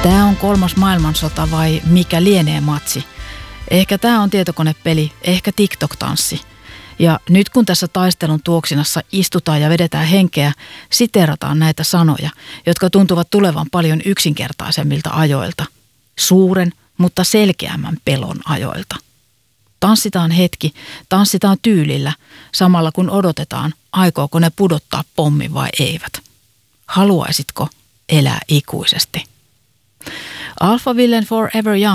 Tämä on 3. maailmansota vai mikä lienee matsi? Ehkä tämä on tietokonepeli, ehkä TikTok-tanssi. Ja nyt kun tässä taistelun tuoksinassa istutaan ja vedetään henkeä, siterataan näitä sanoja, jotka tuntuvat tulevan paljon yksinkertaisemmilta ajoilta. Suuren, mutta selkeämmän pelon ajoilta. Tanssitaan hetki, tanssitaan tyylillä, samalla kun odotetaan, aikooko ne pudottaa pommin vai eivät. Haluaisitko elää ikuisesti? Alphaville and Forever Young